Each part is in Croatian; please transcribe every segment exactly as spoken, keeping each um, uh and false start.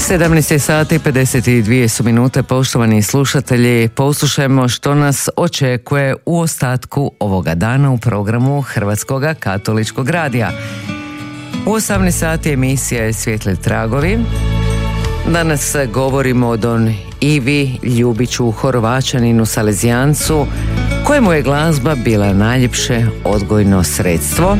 sedamnaest sati i pedeset dvije su minute, poštovani slušatelji. Poslušajmo što nas očekuje u ostatku ovoga dana u programu Hrvatskog katoličkog radija. U osamnaest sati emisija je Svijetli tragovi. Danas govorimo o don Ivi Ljubiću, Horvaćaninu, Salezijancu, kojemu je glazba bila najljepše odgojno sredstvo.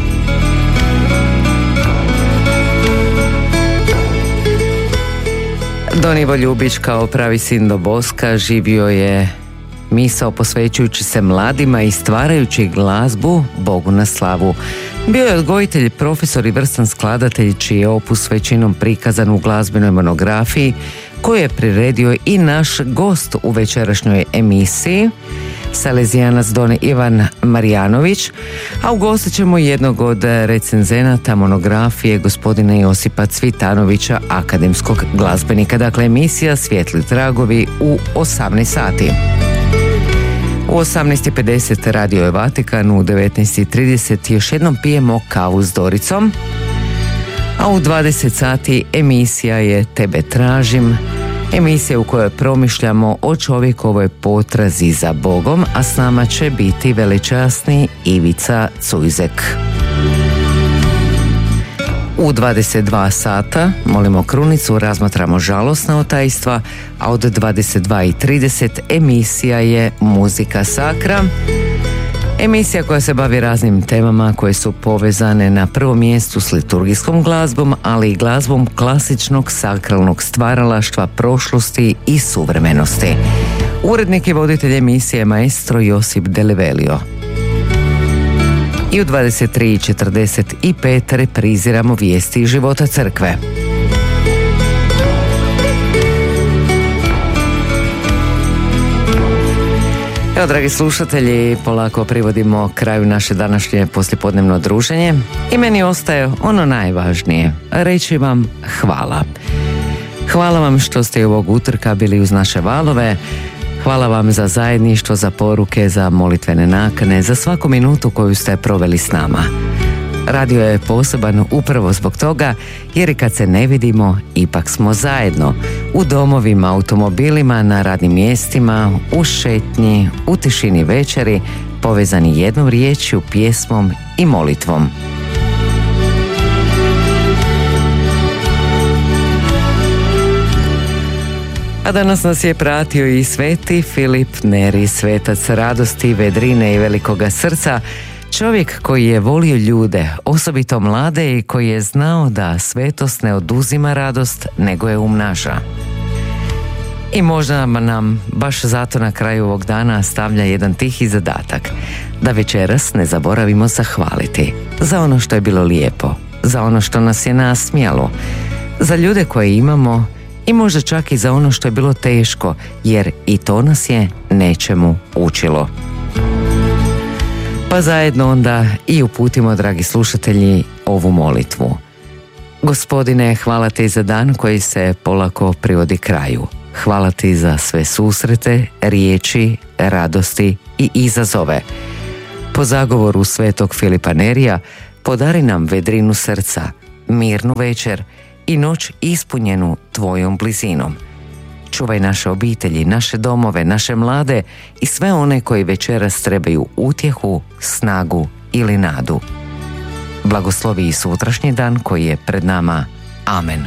Don Ivo Ljubić kao pravi sin do Boska živio je misao posvećujući se mladima i stvarajući glazbu Bogu na slavu. Bio je odgojitelj, profesor i vrstan skladatelj čiji je opus većinom prikazan u glazbenoj monografiji koju je priredio i naš gost u večerašnjoj emisiji, Salezijanac don Ivan Marjanović, a ugostit ćemo jednog od recenzenata monografije, gospodina Josipa Cvitanovića, akademskog glazbenika. Dakle, emisija Svijetli tragovi u osamnaest sati. U osamnaest i pedeset Radio je Vatikan, u devetnaest i trideset još jednom pijemo kavu s Doricom, a u dvadeset sati emisija je Tebe tražim, emisija u kojoj promišljamo o čovjekovoj potrazi za Bogom, a s nama će biti velečasni Ivica Cujzek. U dvadeset dva sata molimo krunicu, razmatramo žalosna otajstva, a od dvadeset dva i trideset emisija je Muzika Sakra. Emisija koja se bavi raznim temama koje su povezane na prvom mjestu s liturgijskom glazbom, ali i glazbom klasičnog sakralnog stvaralaštva prošlosti i suvremenosti. Urednik i voditelj emisije maestro Josip Delivelio. I u dvadeset tri i četrdeset pet repriziramo vijesti iz života crkve. Evo, dragi slušatelji, polako privodimo kraju naše današnje poslijepodnevno druženje i meni ostaje ono najvažnije, reći vam hvala. Hvala vam što ste i ovog utorka bili uz naše valove. Hvala vam za zajedništvo, za poruke, za molitvene nakane, za svaku minutu koju ste proveli s nama. Radio je poseban upravo zbog toga, jer i kad se ne vidimo, ipak smo zajedno. U domovima, automobilima, na radnim mjestima, u šetnji, u tišini večeri, povezani jednom riječju, pjesmom i molitvom. A danas nas je pratio i sveti Filip Neri, svetac radosti, vedrine i velikoga srca, čovjek koji je volio ljude, osobito mlade, i koji je znao da svetost ne oduzima radost, nego je umnaža. I možda nam baš zato na kraju ovog dana stavlja jedan tihi zadatak, da večeras ne zaboravimo zahvaliti za ono što je bilo lijepo, za ono što nas je nasmijalo, za ljude koje imamo i možda čak i za ono što je bilo teško, jer i to nas je nečemu učilo. Pa zajedno onda i uputimo, dragi slušatelji, ovu molitvu. Gospodine, hvala ti za dan koji se polako privodi kraju. Hvala ti za sve susrete, riječi, radosti i izazove. Po zagovoru svetog Filipa Nerija, podari nam vedrinu srca, mirnu večer i noć ispunjenu tvojom blizinom. Čuvaj naše obitelji, naše domove, naše mlade i sve one koji večeras trebaju utjehu, snagu ili nadu. Blagoslovi i sutrašnji dan koji je pred nama. Amen.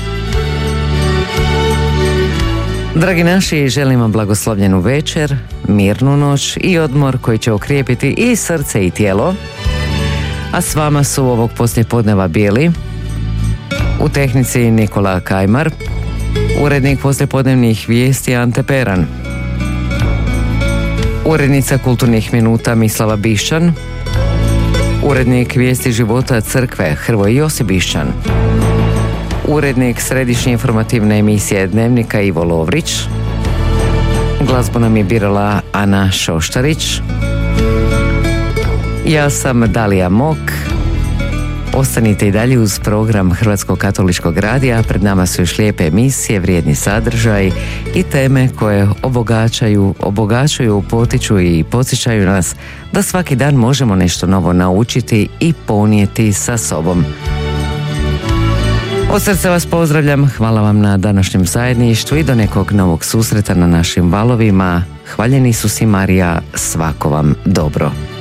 Dragi naši, želim vam blagoslovljenu večer, mirnu noć i odmor koji će okrijepiti i srce i tijelo. A s vama su ovog poslijepodneva bili u tehnici Nikola Kajmar, urednik poslijepodnevnih vijesti Ante Peran, urednica kulturnih minuta Mislava Bišćan, urednik vijesti života crkve Hrvoje Josip Bišćan, urednik središnje informativne emisije Dnevnika Ivo Lovrić, glazbu nam je birala Ana Šoštarić, ja sam Dalija Mok. Ostanite i dalje uz program Hrvatskog katoličkog radija. Pred nama su još lijepe emisije, vrijedni sadržaj i teme koje obogaćaju, obogaćuju, potiču i podsjećaju nas da svaki dan možemo nešto novo naučiti i ponijeti sa sobom. Od srca vas pozdravljam, hvala vam na današnjem zajedništvu i do nekog novog susreta na našim valovima. Hvaljeni Isus i Marija, svako vam dobro.